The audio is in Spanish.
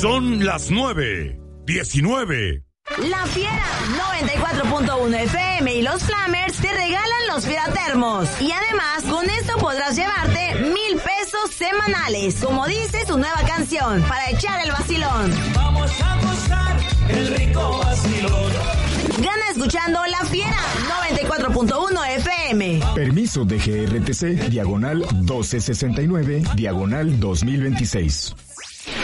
Son las 9:19. La Fiera 94.1 FM y los Flamers te regalan los Fieratermos. Y además, con esto podrás llevarte 1,000 pesos semanales, como dice su nueva canción, para echar el vacilón. Vamos a gozar el rico vacilón. Gana escuchando La Fiera 94.1 FM. Permiso de GRTC, diagonal 1269, diagonal 2026.